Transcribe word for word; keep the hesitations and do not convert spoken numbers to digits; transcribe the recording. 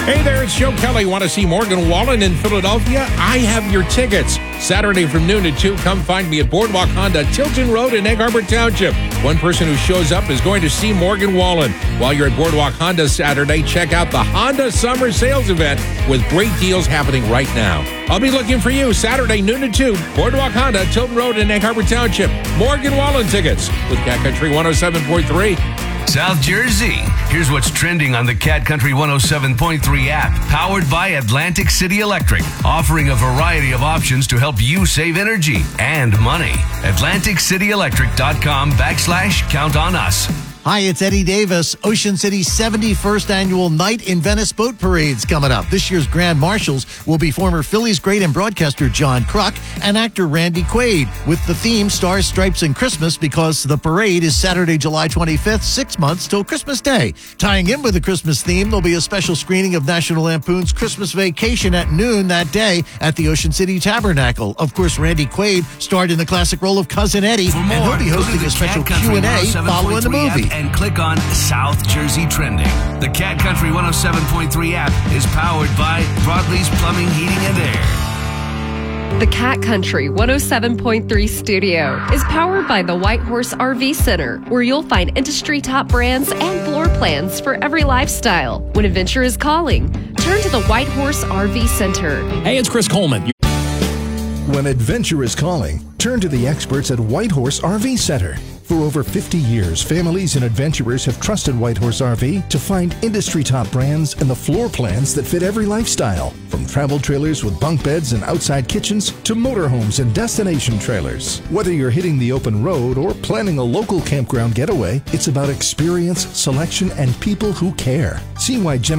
Hey there, it's Joe Kelly. Want to see Morgan Wallen in Philadelphia? I have your tickets. Saturday from noon to two, come find me at Boardwalk Honda, Tilton Road in Egg Harbor Township. One person who shows up is going to see Morgan Wallen. While you're at Boardwalk Honda Saturday, check out the Honda Summer Sales Event with great deals happening right now. I'll be looking for you Saturday, noon to two, Boardwalk Honda, Tilton Road in Egg Harbor Township. Morgan Wallen tickets with Cat Country one oh seven point three. South Jersey. Here's what's trending on the Cat Country one oh seven point three app, powered by Atlantic City Electric, offering a variety of options to help you save energy and money. Atlantic City Electric dot com backslash count on us. Hi, it's Eddie Davis. Ocean City's seventy-first annual Night in Venice Boat Parade's coming up. This year's Grand Marshals will be former Phillies great and broadcaster John Kruk and actor Randy Quaid, with the theme Stars, Stripes, and Christmas, because the parade is Saturday, July twenty-fifth, six months till Christmas Day. Tying in with the Christmas theme, there'll be a special screening of National Lampoon's Christmas Vacation at noon that day at the Ocean City Tabernacle. Of course, Randy Quaid starred in the classic role of Cousin Eddie, For more, and he'll be hosting a special Q and A following the movie. And click on South Jersey Trending. The Cat Country one oh seven point three app is powered by Broadleys Plumbing, Heating, and Air. The Cat Country one oh seven point three studio is powered by the White Horse R V Center, where you'll find industry top brands and floor plans for every lifestyle. When adventure is calling, turn to the White Horse R V Center. Hey, it's Chris Coleman. When adventure is calling, turn to the experts at White Horse R V Center. For over fifty years, families and adventurers have trusted White Horse R V to find industry top brands and the floor plans that fit every lifestyle. From travel trailers with bunk beds and outside kitchens to motorhomes and destination trailers. Whether you're hitting the open road or planning a local campground getaway, it's about experience, selection, and people who care. See why Gen-